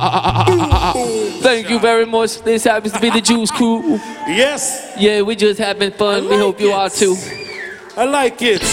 Thank you very much. This happens to be the Juice Crew. Yes. Yeah, we just having fun. We hope you are too. I like it.